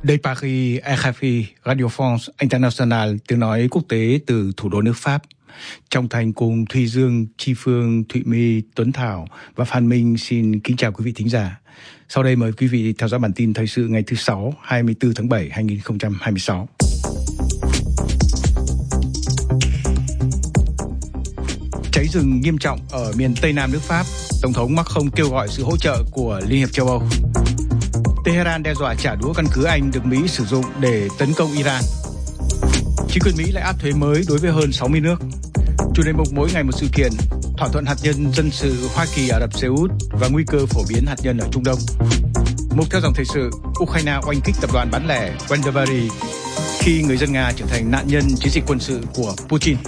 Đây Paris, RFI, Radio France International, tiếng nói quốc tế từ thủ đô nước Pháp. Trong thành cùng Thùy Dương, Chi Phương, Thụy My, Tuấn Thảo và Phan Minh xin kính chào quý vị thính giả. Sau đây mời quý vị theo dõi bản tin thời sự ngày thứ Sáu, 24 tháng 7, 2026. Cháy rừng nghiêm trọng ở miền Tây Nam nước Pháp. Tổng thống Macron kêu gọi sự hỗ trợ của Liên hiệp châu Âu. Tehran đe dọa trả đũa căn cứ Anh được Mỹ sử dụng để tấn công Iran. Chính quyền Mỹ lại áp thuế mới đối với hơn 60 nước. Chủ đề mục mỗi ngày một sự kiện, thỏa thuận hạt nhân dân sự Hoa Kỳ Ả Rập Xê Út và nguy cơ phổ biến hạt nhân ở Trung Đông. Mục theo dòng thời sự, Ukraine oanh kích tập đoàn bán lẻ Wendabari khi người dân Nga trở thành nạn nhân chiến dịch quân sự của Putin.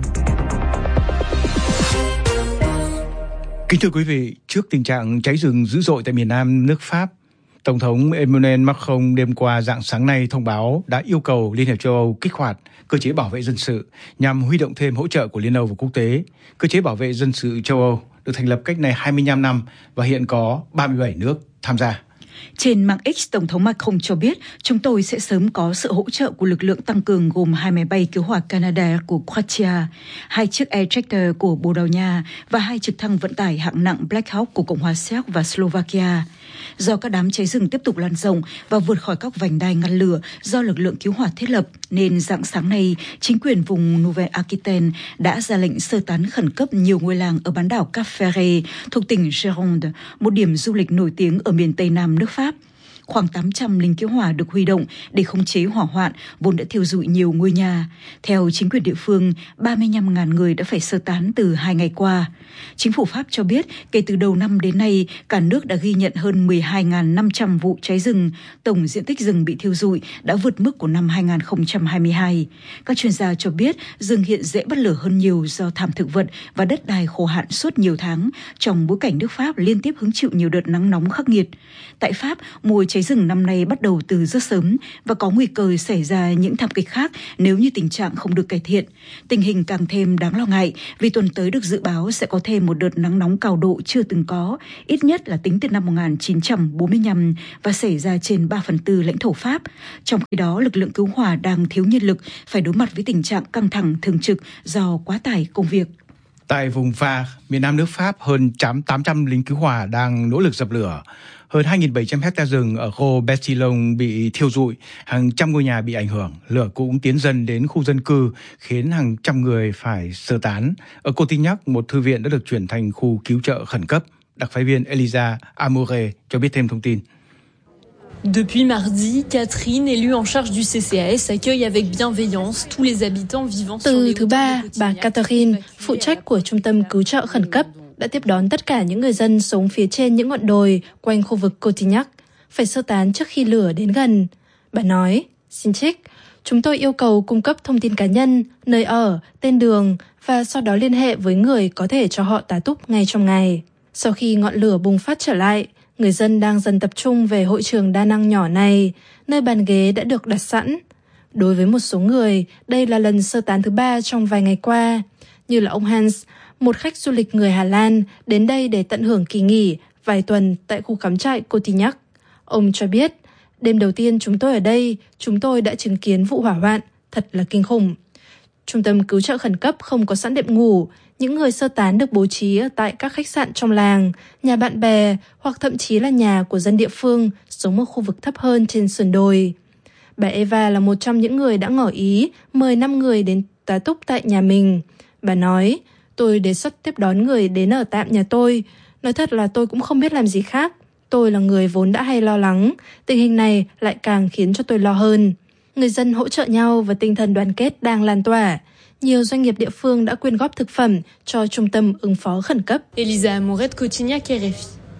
Kính thưa quý vị, trước tình trạng cháy rừng dữ dội tại miền Nam nước Pháp, Tổng thống Emmanuel Macron đêm qua rạng sáng nay thông báo đã yêu cầu Liên hiệp châu Âu kích hoạt cơ chế bảo vệ dân sự nhằm huy động thêm hỗ trợ của Liên Âu và quốc tế. Cơ chế bảo vệ dân sự châu Âu được thành lập cách nay 25 năm và hiện có 37 nước tham gia. Trên mạng X, Tổng thống Macron cho biết chúng tôi sẽ sớm có sự hỗ trợ của lực lượng tăng cường gồm 2 máy bay cứu hỏa Canadair của Croatia, 2 chiếc Air Tractor của Bồ Đào Nha và 2 trực thăng vận tải hạng nặng Black Hawk của Cộng hòa Séc và Slovakia. Do các đám cháy rừng tiếp tục lan rộng và vượt khỏi các vành đai ngăn lửa do lực lượng cứu hỏa thiết lập, nên rạng sáng nay, chính quyền vùng Nouvelle-Aquitaine đã ra lệnh sơ tán khẩn cấp nhiều ngôi làng ở bán đảo Cap Ferret thuộc tỉnh Gironde, một điểm du lịch nổi tiếng ở miền Tây Nam nước Pháp. Khoảng 800 lính cứu hỏa được huy động để khống chế hỏa hoạn vốn đã thiêu rụi nhiều ngôi nhà. Theo chính quyền địa phương, 35.000 người đã phải sơ tán từ 2 ngày qua. Chính phủ Pháp cho biết kể từ đầu năm đến nay, cả nước đã ghi nhận hơn 12.500 vụ cháy rừng. Tổng diện tích rừng bị thiêu rụi đã vượt mức của năm 2022. Các chuyên gia cho biết rừng hiện dễ bắt lửa hơn nhiều do thảm thực vật và đất đai khô hạn suốt nhiều tháng, trong bối cảnh nước Pháp liên tiếp hứng chịu nhiều đợt nắng nóng khắc nghiệt. Tại Pháp, mùa cháy rừng năm nay bắt đầu từ rất sớm và có nguy cơ xảy ra những thảm kịch khác nếu như tình trạng không được cải thiện. Tình hình càng thêm đáng lo ngại vì tuần tới được dự báo sẽ có thêm một đợt nắng nóng cao độ chưa từng có, ít nhất là tính từ năm 1945 và xảy ra trên 3/4 lãnh thổ Pháp. Trong khi đó, lực lượng cứu hỏa đang thiếu nhân lực, phải đối mặt với tình trạng căng thẳng thường trực do quá tải công việc. Tại vùng Var, miền Nam nước Pháp, hơn 800 lính cứu hỏa đang nỗ lực dập lửa. Hơn 2.700 hectare rừng ở Gros Bestillon bị thiêu rụi, hàng trăm ngôi nhà bị ảnh hưởng. Lửa cũng tiến dần đến khu dân cư, khiến hàng trăm người phải sơ tán. Ở Cotignac, một thư viện đã được chuyển thành khu cứu trợ khẩn cấp. Đặc phái viên Elisa Amoure cho biết thêm thông tin. Depuis mardi, Catherine, élue en charge du CCAS, accueille avec bienveillance tous les habitants vivant sur les Từ thứ Ba, bà Catherine, phụ trách của Trung tâm Cứu trợ Khẩn cấp, đã tiếp đón tất cả những người dân sống phía trên những ngọn đồi quanh khu vực Cotignac, phải sơ tán trước khi lửa đến gần. Bà nói, xin trích, chúng tôi yêu cầu cung cấp thông tin cá nhân, nơi ở, tên đường và sau đó liên hệ với người có thể cho họ tá túc ngay trong ngày. Sau khi ngọn lửa bùng phát trở lại, người dân đang dần tập trung về hội trường đa năng nhỏ này, nơi bàn ghế đã được đặt sẵn. Đối với một số người, đây là lần sơ tán thứ 3 trong vài ngày qua, như là ông Hans, một khách du lịch người Hà Lan đến đây để tận hưởng kỳ nghỉ vài tuần tại khu cắm trại Cotignac. Ông cho biết, đêm đầu tiên chúng tôi ở đây, chúng tôi đã chứng kiến vụ hỏa hoạn, thật là kinh khủng. Trung tâm cứu trợ khẩn cấp không có sẵn đệm ngủ, những người sơ tán được bố trí ở tại các khách sạn trong làng, nhà bạn bè hoặc thậm chí là nhà của dân địa phương sống ở khu vực thấp hơn trên sườn đồi. Bà Eva là một trong những người đã ngỏ ý mời 5 người đến tá túc tại nhà mình. Bà nói, tôi đề xuất tiếp đón người đến ở tạm nhà tôi. Nói thật là tôi cũng không biết làm gì khác. Tôi là người vốn đã hay lo lắng, tình hình này lại càng khiến cho tôi lo hơn. Người dân hỗ trợ nhau và tinh thần đoàn kết đang lan tỏa. Nhiều doanh nghiệp địa phương đã quyên góp thực phẩm cho trung tâm ứng phó khẩn cấp. Elisa Amoret, Cotignac, RFI.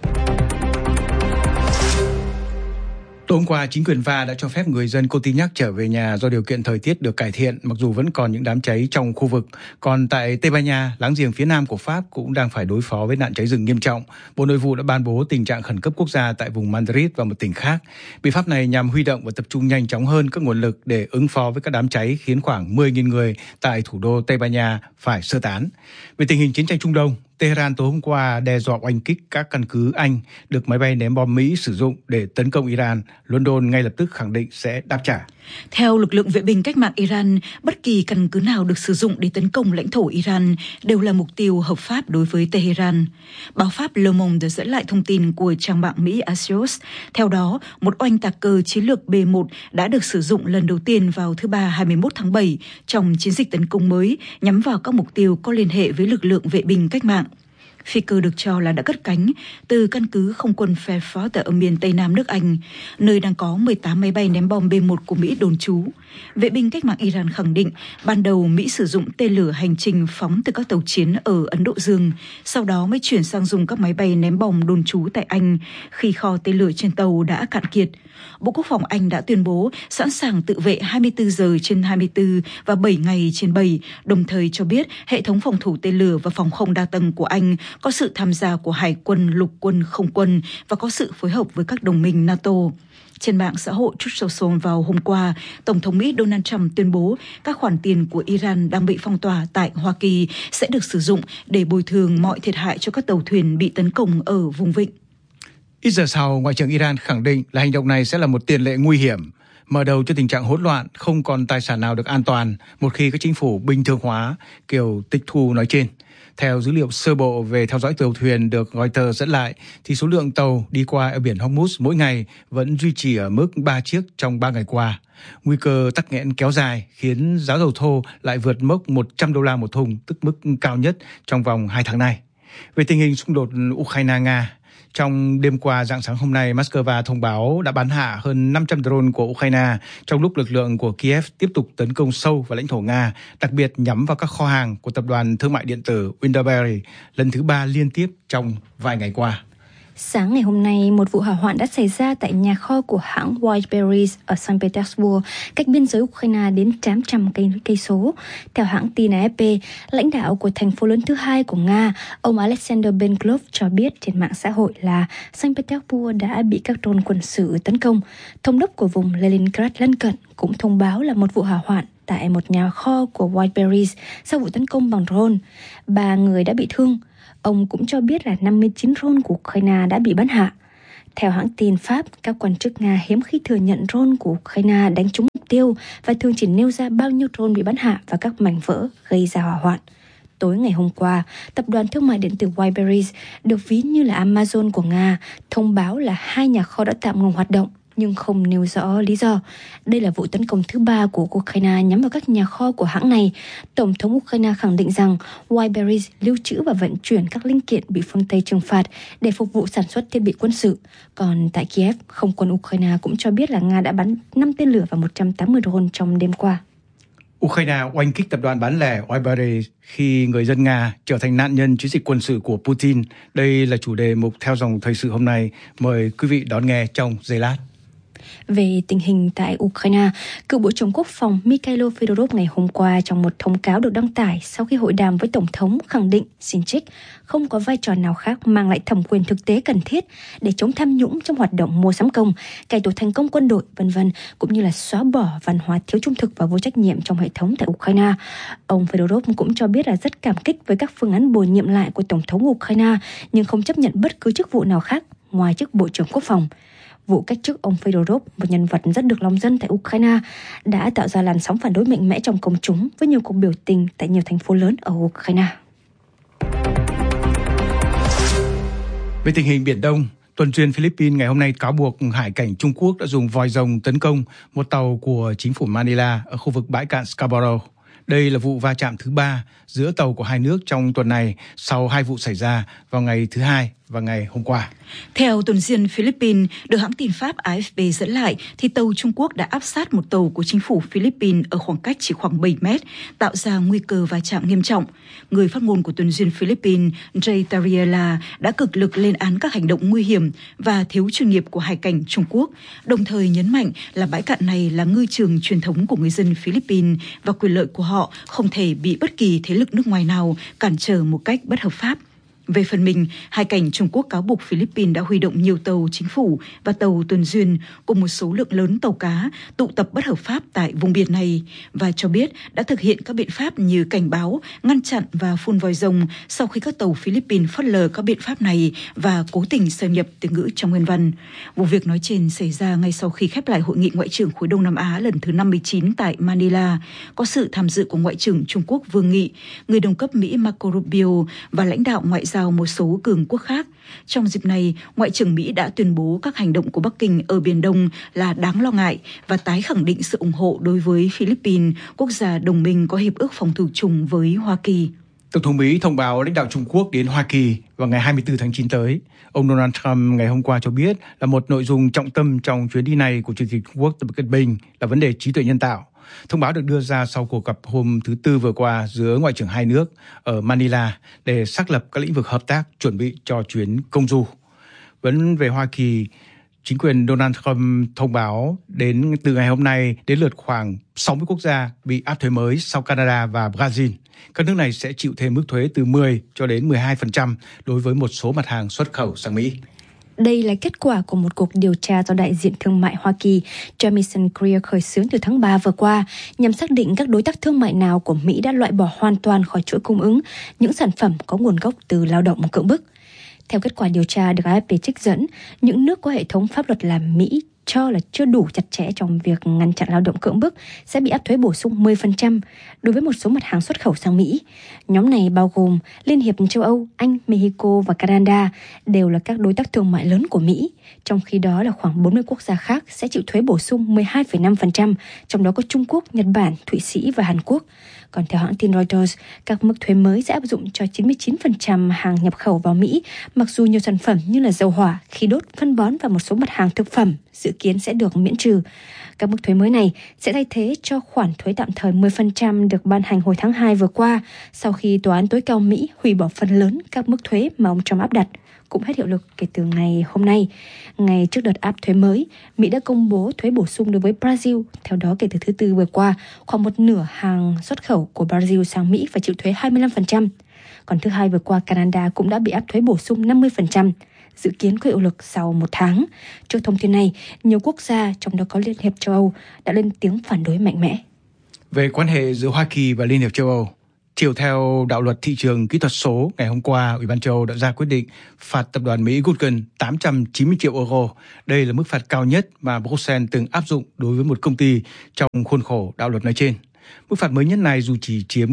Tối hôm qua, chính quyền Va đã cho phép người dân Cotignac trở về nhà do điều kiện thời tiết được cải thiện, mặc dù vẫn còn những đám cháy trong khu vực. Còn tại Tây Ban Nha, láng giềng phía nam của Pháp cũng đang phải đối phó với nạn cháy rừng nghiêm trọng. Bộ Nội vụ đã ban bố tình trạng khẩn cấp quốc gia tại vùng Madrid và một tỉnh khác. Biện pháp này nhằm huy động và tập trung nhanh chóng hơn các nguồn lực để ứng phó với các đám cháy, khiến khoảng 10.000 người tại thủ đô Tây Ban Nha phải sơ tán. Về tình hình chiến tranh Trung Đông, Tehran tối hôm qua đe dọa oanh kích các căn cứ Anh được máy bay ném bom Mỹ sử dụng để tấn công Iran. London ngay lập tức khẳng định sẽ đáp trả. Theo lực lượng vệ binh cách mạng Iran, bất kỳ căn cứ nào được sử dụng để tấn công lãnh thổ Iran đều là mục tiêu hợp pháp đối với Tehran. Báo Pháp Le Monde dẫn lại thông tin của trang mạng Mỹ Axios. Theo đó, một oanh tạc cờ chiến lược B-1 đã được sử dụng lần đầu tiên vào thứ Ba 21 tháng 7 trong chiến dịch tấn công mới nhắm vào các mục tiêu có liên hệ với lực lượng vệ binh cách mạng. Phi cơ được cho là đã cất cánh từ căn cứ không quân Fairford ở miền Tây Nam nước Anh, nơi đang có 18 máy bay ném bom B-1 của Mỹ đồn trú. Vệ binh cách mạng Iran khẳng định ban đầu Mỹ sử dụng tên lửa hành trình phóng từ các tàu chiến ở Ấn Độ Dương, sau đó mới chuyển sang dùng các máy bay ném bom đồn trú tại Anh khi kho tên lửa trên tàu đã cạn kiệt. Bộ Quốc phòng Anh đã tuyên bố sẵn sàng tự vệ 24 giờ trên 24 và 7 ngày trên 7, đồng thời cho biết hệ thống phòng thủ tên lửa và phòng không đa tầng của Anh có sự tham gia của Hải quân, Lục quân, Không quân và có sự phối hợp với các đồng minh NATO. Trên mạng xã hội Truth Social vào hôm qua, Tổng thống Mỹ Donald Trump tuyên bố các khoản tiền của Iran đang bị phong tỏa tại Hoa Kỳ sẽ được sử dụng để bồi thường mọi thiệt hại cho các tàu thuyền bị tấn công ở vùng vịnh. Ít giờ sau, Ngoại trưởng Iran khẳng định là hành động này sẽ là một tiền lệ nguy hiểm, mở đầu cho tình trạng hỗn loạn, không còn tài sản nào được an toàn một khi các chính phủ bình thường hóa kiểu tịch thu nói trên. Theo dữ liệu sơ bộ về theo dõi tàu thuyền được Reuters dẫn lại, thì số lượng tàu đi qua ở biển Hormuz mỗi ngày vẫn duy trì ở mức 3 chiếc trong 3 ngày qua. Nguy cơ tắc nghẽn kéo dài khiến giá dầu thô lại vượt mốc $100 một thùng, tức mức cao nhất trong vòng 2 tháng này. Về tình hình xung đột Ukraine-Nga, trong đêm qua rạng sáng hôm nay, Moscow thông báo đã bắn hạ hơn 500 drone của Ukraine trong lúc lực lượng của Kiev tiếp tục tấn công sâu vào lãnh thổ Nga, đặc biệt nhắm vào các kho hàng của tập đoàn thương mại điện tử Wildberries lần thứ 3 liên tiếp trong vài ngày qua. Sáng ngày hôm nay, một vụ hỏa hoạn đã xảy ra tại nhà kho của hãng Wildberries ở Saint Petersburg, cách biên giới Ukraine đến 800 cây số. Theo hãng tin AFP, lãnh đạo của thành phố lớn thứ hai của Nga, ông Alexander Benglov cho biết trên mạng xã hội là Saint Petersburg đã bị các drone quân sự tấn công. Thống đốc của vùng Leningrad lân cận cũng thông báo là một vụ hỏa hoạn tại một nhà kho của Wildberries sau vụ tấn công bằng drone. 3 người đã bị thương. Ông cũng cho biết là 59 drone của Ukraine đã bị bắn hạ. Theo hãng tin Pháp, các quan chức Nga hiếm khi thừa nhận drone của Ukraine đánh trúng mục tiêu và thường chỉ nêu ra bao nhiêu drone bị bắn hạ và các mảnh vỡ gây ra hỏa hoạn. Tối ngày hôm qua, tập đoàn thương mại điện tử Wildberries, được ví như là Amazon của Nga, thông báo là 2 nhà kho đã tạm ngừng hoạt động, nhưng không nêu rõ lý do. Đây là vụ tấn công thứ 3 của Ukraine nhắm vào các nhà kho của hãng này. Tổng thống Ukraine khẳng định rằng Wildberries lưu trữ và vận chuyển các linh kiện bị phương Tây trừng phạt để phục vụ sản xuất thiết bị quân sự. Còn tại Kiev, không quân Ukraine cũng cho biết là Nga đã bắn 5 tên lửa và 180 drone trong đêm qua. Ukraine oanh kích tập đoàn bán lẻ Wildberries khi người dân Nga trở thành nạn nhân chiến dịch quân sự của Putin. Đây là chủ đề mục Theo dòng thời sự hôm nay. Mời quý vị đón nghe trong giây lát. Về tình hình tại Ukraine, cựu Bộ trưởng Quốc phòng Mikhailo Fedorov ngày hôm qua trong một thông cáo được đăng tải sau khi hội đàm với Tổng thống khẳng định Sinchik không có vai trò nào khác mang lại thẩm quyền thực tế cần thiết để chống tham nhũng trong hoạt động mua sắm công, cải tổ thành công quân đội, v.v. cũng như là xóa bỏ văn hóa thiếu trung thực và vô trách nhiệm trong hệ thống tại Ukraine. Ông Fedorov cũng cho biết là rất cảm kích với các phương án bổ nhiệm lại của Tổng thống Ukraine, nhưng không chấp nhận bất cứ chức vụ nào khác ngoài chức Bộ trưởng Quốc phòng. Vụ cách chức ông Fedorov, một nhân vật rất được lòng dân tại Ukraine, đã tạo ra làn sóng phản đối mạnh mẽ trong công chúng với nhiều cuộc biểu tình tại nhiều thành phố lớn ở Ukraine. Về tình hình Biển Đông, tuần duyên Philippines ngày hôm nay cáo buộc hải cảnh Trung Quốc đã dùng vòi rồng tấn công một tàu của chính phủ Manila ở khu vực bãi cạn Scarborough. Đây là vụ va chạm thứ 3 giữa tàu của hai nước trong tuần này sau 2 vụ xảy ra vào ngày thứ Hai và ngày hôm qua. Theo tuần duyên Philippines, được hãng tin Pháp AFP dẫn lại, thì tàu Trung Quốc đã áp sát một tàu của chính phủ Philippines ở khoảng cách chỉ khoảng 7 mét, tạo ra nguy cơ va chạm nghiêm trọng. Người phát ngôn của tuần duyên Philippines, Jay Tariela, đã cực lực lên án các hành động nguy hiểm và thiếu chuyên nghiệp của hải cảnh Trung Quốc, đồng thời nhấn mạnh là bãi cạn này là ngư trường truyền thống của người dân Philippines và quyền lợi của họ không thể bị bất kỳ thế lực nước ngoài nào cản trở một cách bất hợp pháp. Về phần mình, hai cảnh Trung Quốc cáo buộc Philippines đã huy động nhiều tàu chính phủ và tàu tuần duyên cùng một số lượng lớn tàu cá tụ tập bất hợp pháp tại vùng biển này và cho biết đã thực hiện các biện pháp như cảnh báo, ngăn chặn và phun vòi rồng sau khi các tàu Philippines phớt lờ các biện pháp này và cố tình xâm nhập từ ngữ trong nguyên văn. Vụ việc nói trên xảy ra ngay sau khi khép lại hội nghị ngoại trưởng khối Đông Nam Á lần thứ 59 tại Manila, có sự tham dự của Ngoại trưởng Trung Quốc Vương Nghị, người đồng cấp Mỹ Marco Rubio và lãnh đạo ngoại giao một số cường quốc khác. Trong dịp này, Ngoại trưởng Mỹ đã tuyên bố các hành động của Bắc Kinh ở Biển Đông là đáng lo ngại và tái khẳng định sự ủng hộ đối với Philippines, quốc gia đồng minh có hiệp ước phòng thủ chung với Hoa Kỳ. Tổng thống Mỹ thông báo lãnh đạo Trung Quốc đến Hoa Kỳ vào ngày 24 tháng 9 tới. Ông Donald Trump ngày hôm qua cho biết là một nội dung trọng tâm trong chuyến đi này của Chủ tịch Trung Quốc Tập Cận Bình là vấn đề trí tuệ nhân tạo. Thông báo được đưa ra sau cuộc gặp hôm thứ Tư vừa qua giữa Ngoại trưởng hai nước ở Manila để xác lập các lĩnh vực hợp tác chuẩn bị cho chuyến công du. Vẫn về Hoa Kỳ, chính quyền Donald Trump thông báo đến từ ngày hôm nay đến lượt khoảng 60 quốc gia bị áp thuế mới sau Canada và Brazil. Các nước này sẽ chịu thêm mức thuế từ 10 cho đến 12% đối với một số mặt hàng xuất khẩu sang Mỹ. Đây là kết quả của một cuộc điều tra do đại diện thương mại Hoa Kỳ Jamieson Greer khởi xướng từ tháng 3 vừa qua nhằm xác định các đối tác thương mại nào của Mỹ đã loại bỏ hoàn toàn khỏi chuỗi cung ứng những sản phẩm có nguồn gốc từ lao động cưỡng bức. Theo kết quả điều tra được AFP trích dẫn, những nước có hệ thống pháp luật làm Mỹ cho là chưa đủ chặt chẽ trong việc ngăn chặn lao động cưỡng bức sẽ bị áp thuế bổ sung 10% đối với một số mặt hàng xuất khẩu sang Mỹ. Nhóm này bao gồm Liên hiệp châu Âu, Anh, Mexico và Canada đều là các đối tác thương mại lớn của Mỹ. Trong khi đó là khoảng 40 quốc gia khác sẽ chịu thuế bổ sung 12,5%, trong đó có Trung Quốc, Nhật Bản, Thụy Sĩ và Hàn Quốc. Còn theo hãng tin Reuters, các mức thuế mới sẽ áp dụng cho 99% hàng nhập khẩu vào Mỹ, mặc dù nhiều sản phẩm như là dầu hỏa, khí đốt, phân bón và một số mặt hàng thực phẩm dự kiến sẽ được miễn trừ. Các mức thuế mới này sẽ thay thế cho khoản thuế tạm thời 10% được ban hành hồi tháng 2 vừa qua, sau khi Tòa án tối cao Mỹ hủy bỏ phần lớn các mức thuế mà ông Trump áp đặt, cũng hết hiệu lực kể từ ngày hôm nay. Ngay trước đợt áp thuế mới, Mỹ đã công bố thuế bổ sung đối với Brazil. Theo đó, kể từ thứ Tư vừa qua, khoảng một nửa hàng xuất khẩu của Brazil sang Mỹ phải chịu thuế 25%. Còn thứ Hai vừa qua, Canada cũng đã bị áp thuế bổ sung 50%, dự kiến có hiệu lực sau một tháng. Trước thông tin này, nhiều quốc gia, trong đó có Liên hiệp châu Âu, đã lên tiếng phản đối mạnh mẽ. Về quan hệ giữa Hoa Kỳ và Liên hiệp châu Âu, chiều theo đạo luật thị trường kỹ thuật số, ngày hôm qua, Ủy ban châu Âu đã ra quyết định phạt tập đoàn Mỹ Google 890 triệu euro. Đây là mức phạt cao nhất mà Bruxelles từng áp dụng đối với một công ty trong khuôn khổ đạo luật nói trên. Mức phạt mới nhất này dù chỉ chiếm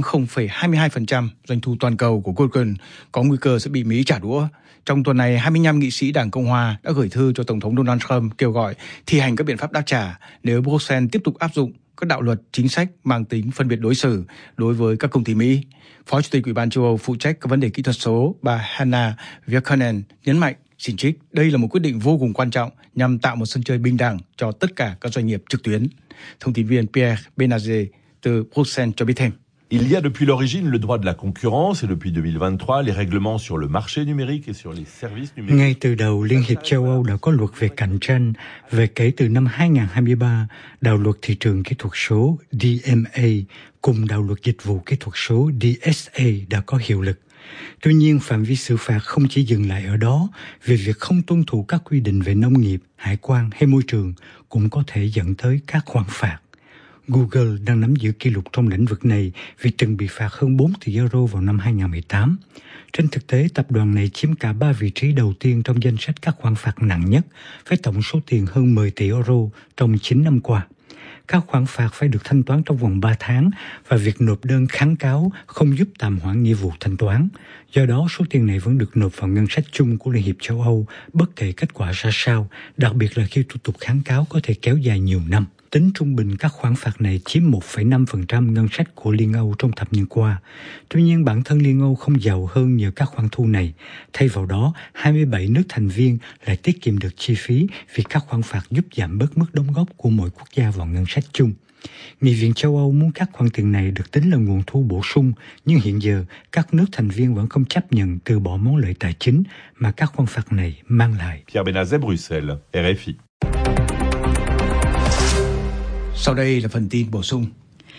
0,22% doanh thu toàn cầu của Google, có nguy cơ sẽ bị Mỹ trả đũa. Trong tuần này, 25 nghị sĩ Đảng Cộng Hòa đã gửi thư cho Tổng thống Donald Trump kêu gọi thi hành các biện pháp đáp trả nếu Bruxelles tiếp tục áp dụng các đạo luật chính sách mang tính phân biệt đối xử đối với các công ty Mỹ. Phó Chủ tịch Ủy ban châu Âu phụ trách các vấn đề kỹ thuật số, bà Hanna Virkkunen nhấn mạnh, xin trích, đây là một quyết định vô cùng quan trọng nhằm tạo một sân chơi bình đẳng cho tất cả các doanh nghiệp trực tuyến. Thông tin viên Pierre Benazé từ Bruxelles cho biết thêm. Il y a depuis l'origine le droit de la concurrence et depuis 2023 les règlements sur le marché numérique et sur les services numériques. Ngay từ đầu, Liên hiệp châu Âu đã có luật về cạnh tranh. Về kể từ năm 2023, đạo luật thị trường kỹ thuật số DMA cùng đạo luật dịch vụ kỹ thuật số DSA đã có hiệu lực. Tuy nhiên, phạm vi xử phạt không chỉ dừng lại ở đó, vì việc không tuân thủ các quy định về nông nghiệp, hải quan hay môi trường cũng có thể dẫn tới các khoản phạt. Google đang nắm giữ kỷ lục trong lĩnh vực này vì từng bị phạt hơn 4 tỷ euro vào năm 2018. Trên thực tế, tập đoàn này chiếm cả 3 vị trí đầu tiên trong danh sách các khoản phạt nặng nhất, với tổng số tiền hơn 10 tỷ euro trong 9 năm qua. Các khoản phạt phải được thanh toán trong vòng 3 tháng và việc nộp đơn kháng cáo không giúp tạm hoãn nghĩa vụ thanh toán. Do đó, số tiền này vẫn được nộp vào ngân sách chung của Liên hiệp châu Âu, bất kể kết quả ra sao, đặc biệt là khi thủ tục kháng cáo có thể kéo dài nhiều năm. Tính trung bình, các khoản phạt này chiếm 1,5% ngân sách của Liên Âu trong thập niên qua. Tuy nhiên, bản thân Liên Âu không giàu hơn nhờ các khoản thu này. Thay vào đó, 27 nước thành viên lại tiết kiệm được chi phí vì các khoản phạt giúp giảm bớt mức đóng góp của mỗi quốc gia vào ngân sách chung. Nghị viện châu Âu muốn các khoản tiền này được tính là nguồn thu bổ sung, nhưng hiện giờ các nước thành viên vẫn không chấp nhận từ bỏ món lợi tài chính mà các khoản phạt này mang lại. Pierre Benazet, Bruxelles, RFI. Sau đây là phần tin bổ sung.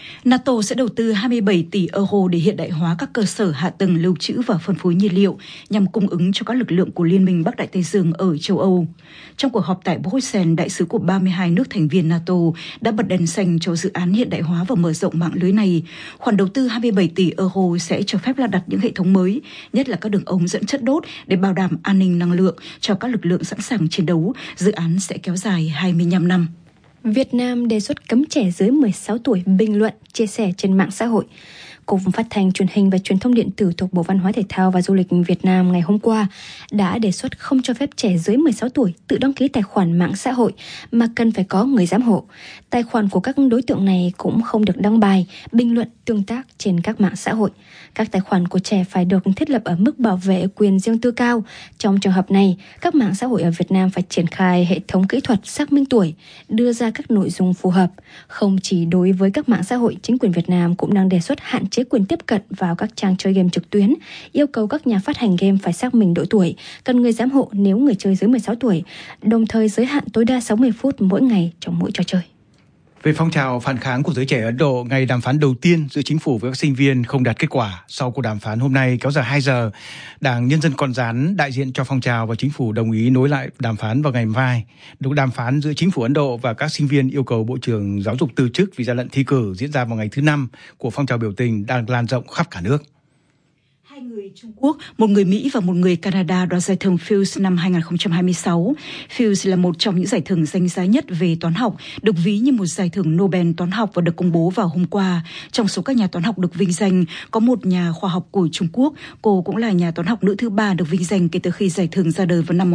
NATO sẽ đầu tư 27 tỷ euro để hiện đại hóa các cơ sở hạ tầng lưu trữ và phân phối nhiên liệu nhằm cung ứng cho các lực lượng của Liên minh Bắc Đại Tây Dương ở châu Âu. Trong cuộc họp tại Bruxelles, đại sứ của 32 nước thành viên NATO đã bật đèn xanh cho dự án hiện đại hóa và mở rộng mạng lưới này. Khoản đầu tư 27 tỷ euro sẽ cho phép lắp đặt những hệ thống mới, nhất là các đường ống dẫn chất đốt để bảo đảm an ninh năng lượng cho các lực lượng sẵn sàng chiến đấu. Dự án sẽ kéo dài 25 năm. Việt Nam đề xuất cấm trẻ dưới 16 tuổi bình luận, chia sẻ trên mạng xã hội. Cục Phát thanh Truyền hình và Truyền thông điện tử thuộc Bộ Văn hóa Thể thao và Du lịch Việt Nam ngày hôm qua đã đề xuất không cho phép trẻ dưới 16 tuổi tự đăng ký tài khoản mạng xã hội mà cần phải có người giám hộ. Tài khoản của các đối tượng này cũng không được đăng bài, bình luận, tương tác trên các mạng xã hội. Các tài khoản của trẻ phải được thiết lập ở mức bảo vệ quyền riêng tư cao. Trong trường hợp này, các mạng xã hội ở Việt Nam phải triển khai hệ thống kỹ thuật xác minh tuổi, đưa ra các nội dung phù hợp. Không chỉ đối với các mạng xã hội, chính quyền Việt Nam cũng đang đề xuất hạn chế quyền tiếp cận vào các trang chơi game trực tuyến, yêu cầu các nhà phát hành game phải xác minh độ tuổi, cần người giám hộ nếu người chơi dưới 16 tuổi, đồng thời giới hạn tối đa 60 phút mỗi ngày trong mỗi trò chơi. Về phong trào phản kháng của giới trẻ Ấn Độ, ngày đàm phán đầu tiên giữa chính phủ với các sinh viên không đạt kết quả. Sau cuộc đàm phán hôm nay kéo dài 2 giờ, Đảng Nhân dân Con Rán đại diện cho phong trào và chính phủ đồng ý nối lại đàm phán vào ngày mai. Cuộc đàm phán giữa chính phủ Ấn Độ và các sinh viên yêu cầu Bộ trưởng Giáo dục từ chức vì gian lận thi cử diễn ra vào ngày thứ 5 của phong trào biểu tình đang lan rộng khắp cả nước. Hai người Trung Quốc, một người Mỹ và một người Canada đoạt giải thưởng Fields năm 2026. Fields là một trong những giải thưởng danh giá nhất về toán học, được ví như một giải thưởng Nobel toán học và được công bố vào hôm qua. Trong số các nhà toán học được vinh danh, có một nhà khoa học của Trung Quốc. Cô cũng là nhà toán học nữ thứ 3 được vinh danh kể từ khi giải thưởng ra đời vào năm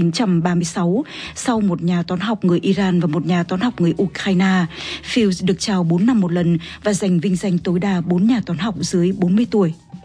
1936, sau một nhà toán học người Iran và một nhà toán học người Ukraine. Fields được trao 4 năm một lần và giành vinh danh tối đa 4 nhà toán học dưới 40 tuổi.